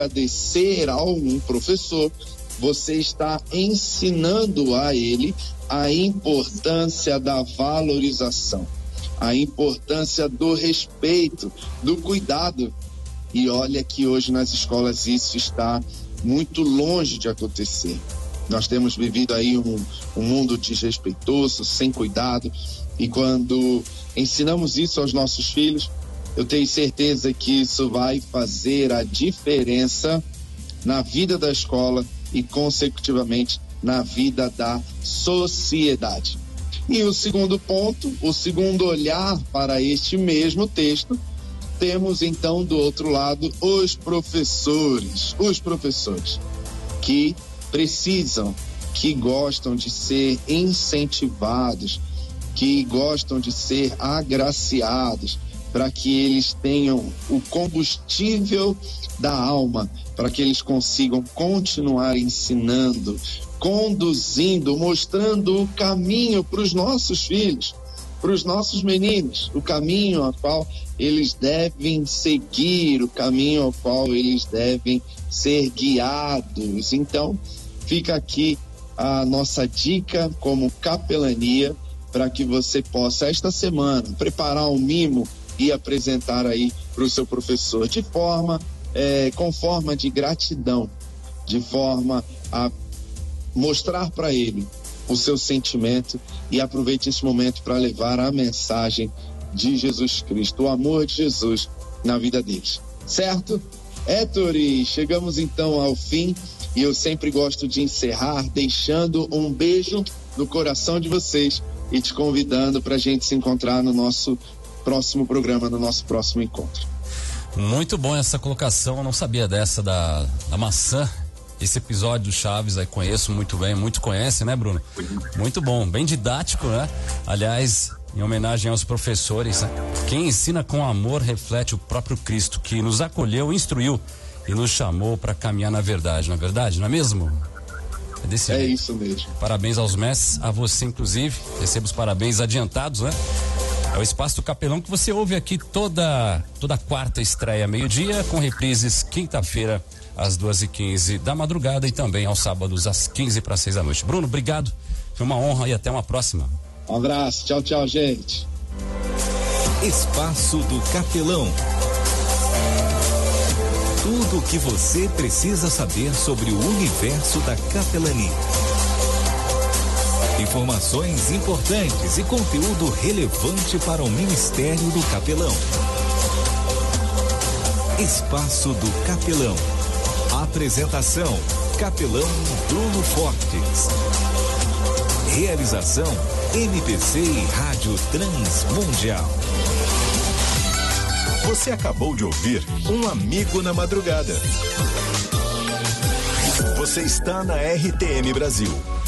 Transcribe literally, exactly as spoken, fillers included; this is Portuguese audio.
agradecer a um professor, você está ensinando a ele a importância da valorização, a importância do respeito, do cuidado. E olha que hoje nas escolas isso está muito longe de acontecer. Nós temos vivido aí um, um mundo desrespeitoso, sem cuidado, e quando ensinamos isso aos nossos filhos, eu tenho certeza que isso vai fazer a diferença na vida da escola e, consecutivamente, na vida da sociedade. E o segundo ponto, o segundo olhar para este mesmo texto, temos então do outro lado os professores, os professores que precisam, que gostam de ser incentivados, que gostam de ser agraciados, para que eles tenham o combustível da alma, para que eles consigam continuar ensinando, conduzindo, mostrando o caminho para os nossos filhos, para os nossos meninos, o caminho ao qual eles devem seguir, o caminho ao qual eles devem ser guiados. Então, fica aqui a nossa dica como capelania para que você possa, esta semana, preparar um mimo e apresentar aí para o seu professor de forma, é, com forma de gratidão, de forma a mostrar para ele o seu sentimento, e aproveite esse momento para levar a mensagem de Jesus Cristo, o amor de Jesus na vida deles. Certo? Héctor, e chegamos então ao fim, e eu sempre gosto de encerrar deixando um beijo no coração de vocês e te convidando para a gente se encontrar no nosso próximo programa, no nosso próximo encontro. Muito bom essa colocação, eu não sabia dessa da, da maçã. Esse episódio do Chaves aí conheço muito bem, muito conhece, né, Bruno? Muito bom, bem didático, né? Aliás, em homenagem aos professores, né? Quem ensina com amor reflete o próprio Cristo, que nos acolheu, instruiu e nos chamou para caminhar na verdade, não é verdade? Não é mesmo? É desse jeito. É isso mesmo. Parabéns aos mestres, a você inclusive, recebo os parabéns adiantados, né? É o Espaço do Capelão que você ouve aqui toda, toda quarta estreia meio-dia, com reprises quinta-feira às duas e quinze da madrugada e também aos sábados às quinze para seis da noite. Bruno, obrigado, foi uma honra e até uma próxima. Um abraço, tchau, tchau, gente. Espaço do Capelão. Tudo o que você precisa saber sobre o universo da capelania. Informações importantes e conteúdo relevante para o Ministério do Capelão. Espaço do Capelão. Apresentação: Capelão Bruno Fortes. Realização: M P C e Rádio Transmundial. Você acabou de ouvir Um Amigo na Madrugada. Você está na R T M Brasil.